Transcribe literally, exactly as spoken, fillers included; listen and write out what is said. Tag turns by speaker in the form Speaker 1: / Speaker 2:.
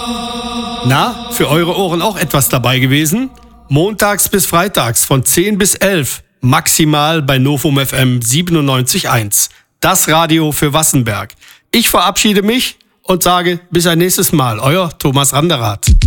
Speaker 1: Na, für eure Ohren auch etwas dabei gewesen? Montags bis freitags von zehn bis elf, maximal bei Novum F M siebenundneunzig Komma eins. Das Radio für Wassenberg. Ich verabschiede mich und sage bis ein nächstes Mal. Euer Thomas Randerath.